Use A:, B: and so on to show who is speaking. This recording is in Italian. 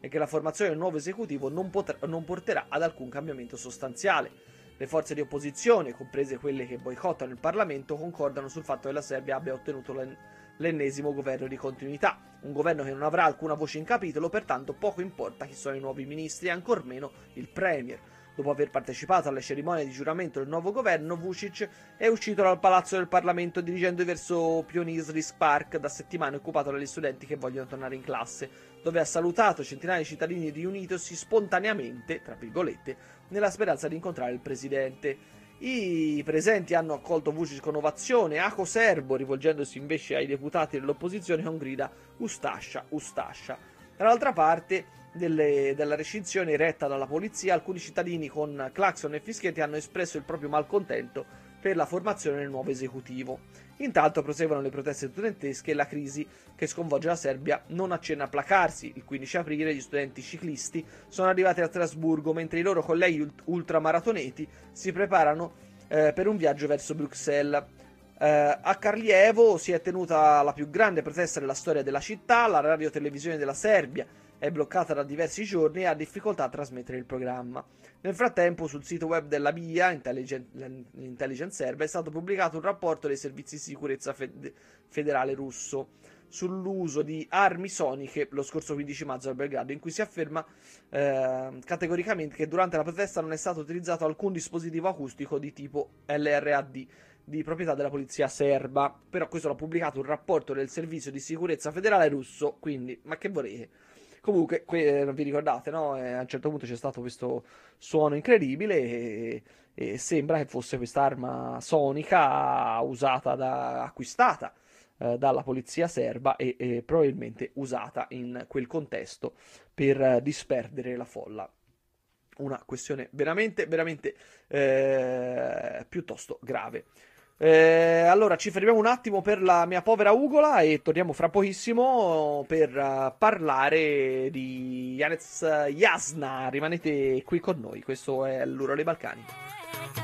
A: e che la formazione del nuovo esecutivo non porterà ad alcun cambiamento sostanziale. Le forze di opposizione, comprese quelle che boicottano il Parlamento, concordano sul fatto che la Serbia abbia ottenuto l'ennesimo governo di continuità, un governo che non avrà alcuna voce in capitolo, pertanto poco importa chi sono i nuovi ministri e ancor meno il premier. Dopo aver partecipato alle cerimonie di giuramento del nuovo governo, Vučić è uscito dal palazzo del Parlamento dirigendo verso Pionirski Park, da settimane occupato dagli studenti che vogliono tornare in classe, dove ha salutato centinaia di cittadini riunitosi spontaneamente, tra virgolette, nella speranza di incontrare il presidente. I presenti hanno accolto Vučić con ovazione aco-serbo, rivolgendosi invece ai deputati dell'opposizione con grida Ustascia, Ustascia. Dall'altra parte della recinzione retta dalla polizia, alcuni cittadini con clacson e fischietti hanno espresso il proprio malcontento per la formazione del nuovo esecutivo. Intanto proseguono le proteste studentesche e la crisi che sconvolge la Serbia non accenna a placarsi. Il 15 aprile gli studenti ciclisti sono arrivati a Strasburgo, mentre i loro colleghi ultramaratoneti si preparano per un viaggio verso Bruxelles. A Karlievo si è tenuta la più grande protesta della storia della città. La radiotelevisione della Serbia è bloccata da diversi giorni e ha difficoltà a trasmettere il programma. Nel frattempo, sul sito web della BIA, l'intelligence serba, è stato pubblicato un rapporto dei servizi di sicurezza federale russo sull'uso di armi soniche lo scorso 15 maggio a Belgrado, in cui si afferma categoricamente che durante la protesta non è stato utilizzato alcun dispositivo acustico di tipo LRAD di proprietà della polizia serba. Però questo l'ha pubblicato un rapporto del servizio di sicurezza federale russo, quindi ma che volete? Comunque, vi ricordate, no? A un certo punto c'è stato questo suono incredibile e sembra che fosse quest'arma sonica acquistata dalla polizia serba e probabilmente usata in quel contesto per disperdere la folla. Una questione veramente, veramente piuttosto grave. Allora ci fermiamo un attimo per la mia povera ugola e torniamo fra pochissimo per parlare di Janez Jasna. Rimanete qui con noi, questo è l'Uro dei Balcani.